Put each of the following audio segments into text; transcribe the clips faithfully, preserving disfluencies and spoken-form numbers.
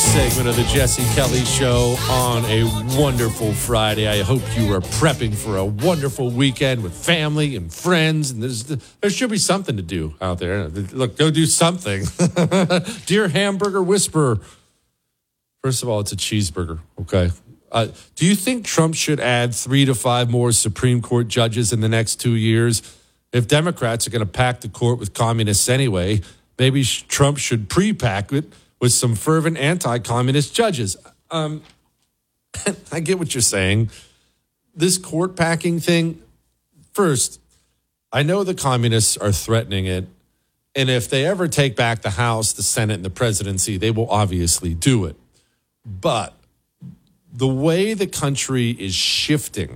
segment of the Jesse Kelly Show on a wonderful Friday. I hope you are prepping for a wonderful weekend with family and friends. And there's, there should be something to do out there. Look, go do something. Dear Hamburger Whisperer. First of all, it's a cheeseburger, okay? Uh, do you think Trump should add three to five more Supreme Court judges in the next two years? If Democrats are going to pack the court with communists anyway, maybe Trump should pre-pack it with some fervent anti-communist judges. Um, I get what you're saying. This court packing thing, first, I know the communists are threatening it. And if they ever take back the House, the Senate, and the presidency, they will obviously do it. But the way the country is shifting,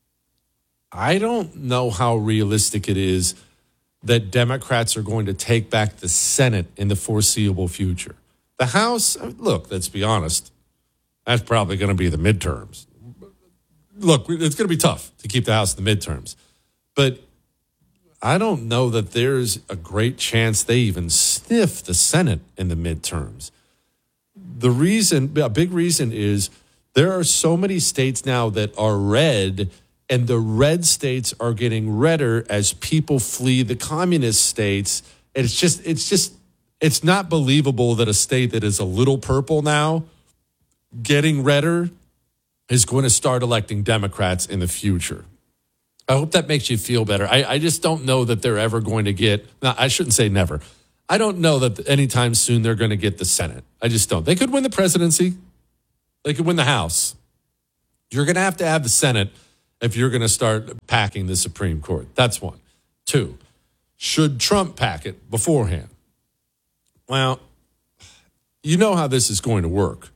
I don't know how realistic it is that Democrats are going to take back the Senate in the foreseeable future. The House, look, let's be honest, that's probably going to be the midterms. Look, it's going to be tough to keep the House in the midterms. But I don't know that there's a great chance they even sniff the Senate in the midterms. The reason, a big reason is there are so many states now that are red, and the red states are getting redder as people flee the communist states. And it's just, it's just, it's not believable that a state that is a little purple now, getting redder, is going to start electing Democrats in the future. I hope that makes you feel better. I, I just don't know that they're ever going to get, no, I shouldn't say never. I don't know that anytime soon they're going to get the Senate. I just don't. They could win the presidency. They could win the House. You're going to have to have the Senate if you're going to start packing the Supreme Court. That's one. Two, should Trump pack it beforehand? Well, you know how this is going to work.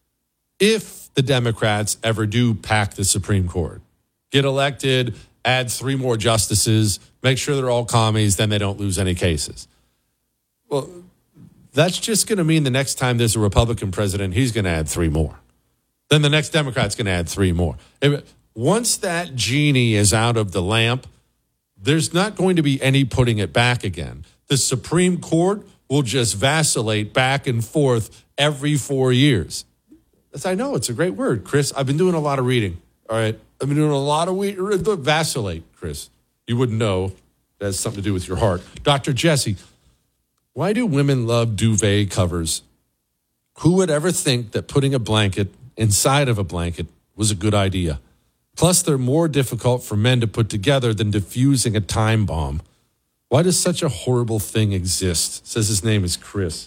If the Democrats ever do pack the Supreme Court, get elected, add three more justices, make sure they're all commies, then they don't lose any cases. Well, that's just going to mean the next time there's a Republican president, he's going to add three more. Then the next Democrat's going to add three more. Once that genie is out of the lamp, there's not going to be any putting it back again. The Supreme Court will just vacillate back and forth every four years. That's, I know, it's a great word, Chris. I've been doing a lot of reading, all right? I've been doing a lot of we- vacillate, Chris. You wouldn't know. That has something to do with your heart. Doctor Jesse, why do women love duvet covers? Who would ever think that putting a blanket inside of a blanket was a good idea? Plus, they're more difficult for men to put together than defusing a time bomb. Why does such a horrible thing exist? Says his name is Chris.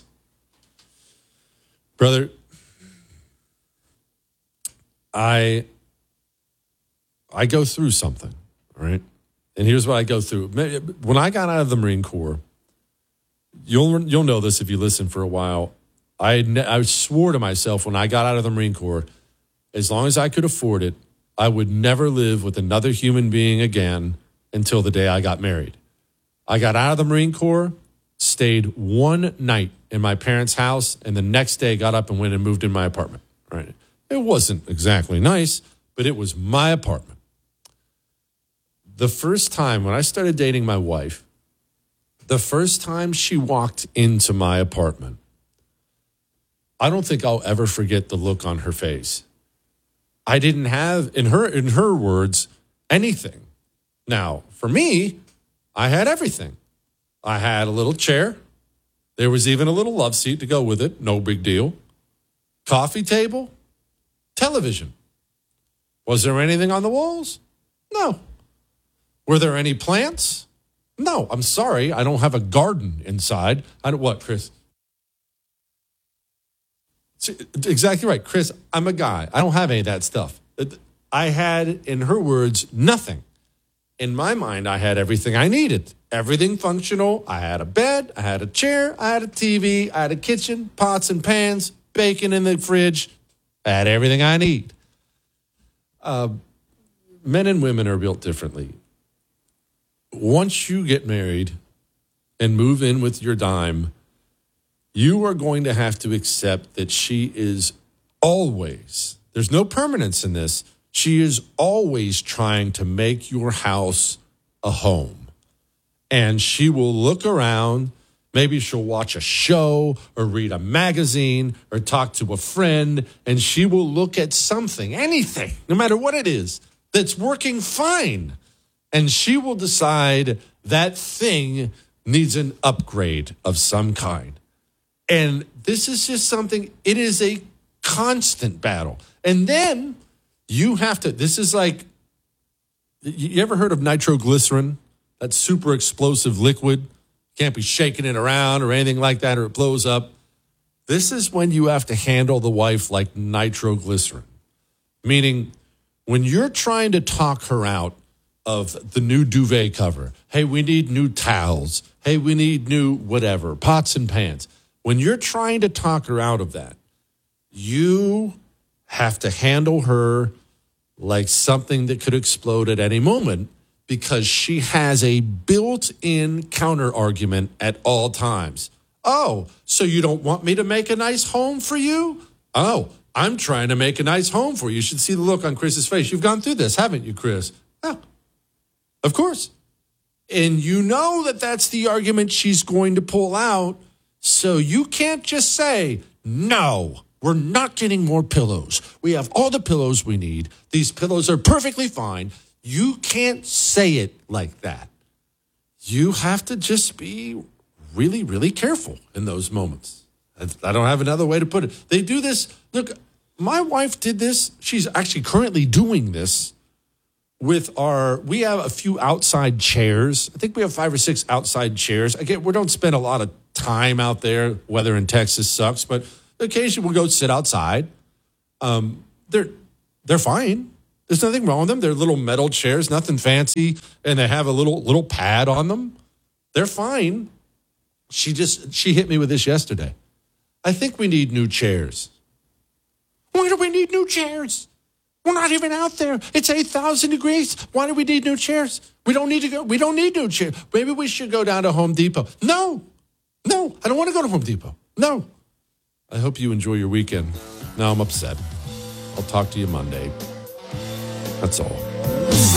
Brother, I I go through something, all right? And here's what I go through. When I got out of the Marine Corps, you'll you'll know this if you listen for a while. I I swore to myself when I got out of the Marine Corps, as long as I could afford it, I would never live with another human being again until the day I got married. I got out of the Marine Corps, stayed one night in my parents' house, and the next day got up and went and moved in my apartment. Right? It wasn't exactly nice, but it was my apartment. The first time when I started dating my wife, the first time she walked into my apartment, I don't think I'll ever forget the look on her face. I didn't have, in her in her words, anything. Now, for me, I had everything. I had a little chair. There was even a little love seat to go with it. No big deal. Coffee table. Television. Was there anything on the walls? No. Were there any plants? No. I'm sorry. I don't have a garden inside. I don't, what, Chris? Exactly right. Chris, I'm a guy. I don't have any of that stuff. I had, in her words, nothing. In my mind, I had everything I needed. Everything functional. I had a bed. I had a chair. I had a T V. I had a kitchen, pots and pans, bacon in the fridge. I had everything I need. Uh, men and women are built differently. Once you get married and move in with your dime, you are going to have to accept that she is always, there's no permanence in this, she is always trying to make your house a home. And she will look around Maybe she'll watch a show or read a magazine or talk to a friend, and she will look at something, anything, no matter what it is, that's working fine. And she will decide that thing needs an upgrade of some kind. And this is just something, it is a constant battle. And then you have to, this is like, you ever heard of nitroglycerin? That super explosive liquid. Can't be shaking it around or anything like that or it blows up. This is when you have to handle the wife like nitroglycerin. Meaning, when you're trying to talk her out of the new duvet cover, hey, we need new towels. Hey, we need new whatever, pots and pans. When you're trying to talk her out of that, you have to handle her like something that could explode at any moment because she has a built-in counter argument at all times. Oh, so you don't want me to make a nice home for you? Oh, I'm trying to make a nice home for you. You should see the look on Chris's face. You've gone through this, haven't you, Chris? Oh, of course. And you know that that's the argument she's going to pull out. So you can't just say, no, we're not getting more pillows. We have all the pillows we need. These pillows are perfectly fine. You can't say it like that. You have to just be really, really careful in those moments. I don't have another way to put it. They do this. Look, my wife did this. She's actually currently doing this with our, we have a few outside chairs. I think we have five or six outside chairs. Again, we don't spend a lot of time out there. Weather in Texas sucks, but occasionally we'll go sit outside. Um, they're, they're fine. There's nothing wrong with them. They're little metal chairs, nothing fancy, and they have a little little pad on them. They're fine. She just, she hit me with this yesterday. I think we need new chairs. Why do we need new chairs? We're not even out there. It's eight thousand degrees. Why do we need new chairs? We don't need to go. We don't need new chairs. Maybe we should go down to Home Depot. No, no, I don't want to go to Home Depot. No. I hope you enjoy your weekend. Now I'm upset. I'll talk to you Monday. That's all.